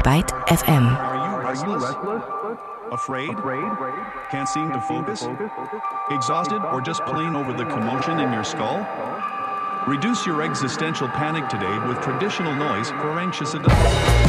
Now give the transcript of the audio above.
Byte FM. Are you restless? Afraid? Can't seem to focus? Exhausted or just plain over the commotion in your skull? Reduce your existential panic today with traditional noise for anxious adults.